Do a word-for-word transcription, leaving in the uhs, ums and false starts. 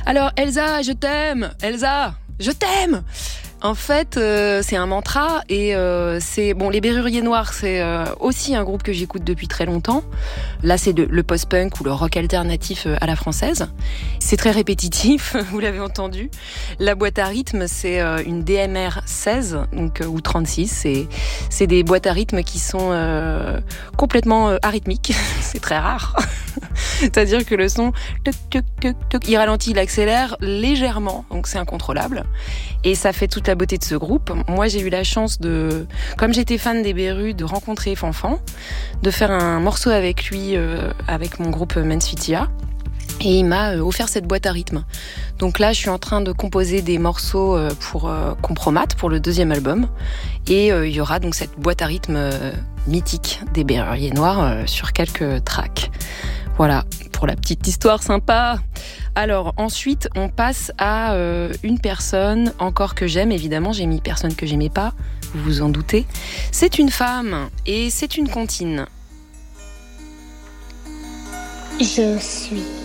Alors Elsa, je t'aime. Elsa, je t'aime. En fait, euh, c'est un mantra et euh, c'est bon. Les Berruriers Noirs, c'est euh, aussi un groupe que j'écoute depuis très longtemps. Là, c'est de, le post-punk ou le rock alternatif à la française. C'est très répétitif, vous l'avez entendu. La boîte à rythme, c'est euh, une D M R seize donc, euh, ou trente-six. C'est, c'est des boîtes à rythme qui sont euh, complètement euh, arythmiques. C'est très rare. C'est-à-dire que le son, tuc, tuc, tuc, tuc, il ralentit, il accélère légèrement, donc c'est incontrôlable. Et ça fait toute la beauté de ce groupe. Moi, j'ai eu la chance de, comme j'étais fan des Berus, de rencontrer Fanfan, de faire un morceau avec lui, euh, avec mon groupe Mensfitia. Et il m'a offert cette boîte à rythme. Donc là, je suis en train de composer des morceaux pour euh, Compromat, pour le deuxième album. Et euh, il y aura donc cette boîte à rythme euh, mythique des Berruriers Noirs euh, sur quelques tracks. Voilà, pour la petite histoire sympa. Alors ensuite, on passe à euh, une personne encore que j'aime. Évidemment, j'ai mis personne que j'aimais pas, vous vous en doutez. C'est une femme et c'est une comptine. Je suis